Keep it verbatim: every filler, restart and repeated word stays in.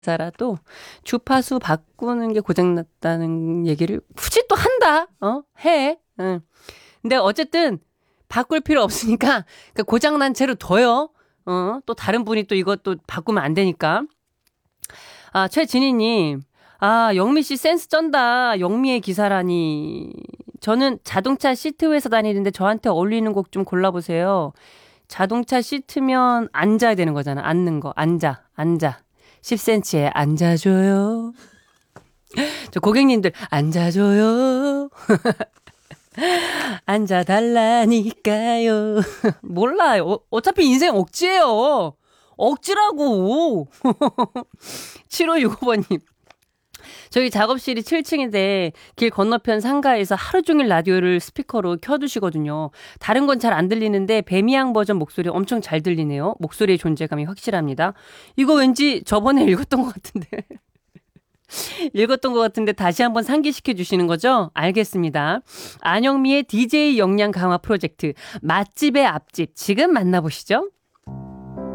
자라도 주파수 바꾸는 게 고장났다는 얘기를 굳이 또 한다. 어? 해. 응. 근데 어쨌든 바꿀 필요 없으니까 그 고장난 채로 둬요. 어? 또 다른 분이 또 이것도 바꾸면 안 되니까. 아, 최진희님. 아, 영미 씨 센스 쩐다. 영미의 기사라니. 저는 자동차 시트 회사 다니는데 저한테 어울리는 곡 좀 골라보세요. 자동차 시트면 앉아야 되는 거잖아. 앉는 거. 앉아. 앉아. 십 센티미터에 앉아줘요. 저 고객님들 앉아줘요. 앉아달라니까요. 몰라요. 어, 어차피 인생 억지예요. 억지라고. 칠오육오 번님. 저희 작업실이 칠 층인데 길 건너편 상가에서 하루 종일 라디오를 스피커로 켜두시거든요. 다른 건 잘 안 들리는데 배미양 버전 목소리 엄청 잘 들리네요. 목소리의 존재감이 확실합니다. 이거 왠지 저번에 읽었던 것 같은데. 읽었던 것 같은데 다시 한번 상기시켜 주시는 거죠? 알겠습니다. 안영미의 디제이 역량 강화 프로젝트 맛집의 앞집 지금 만나보시죠.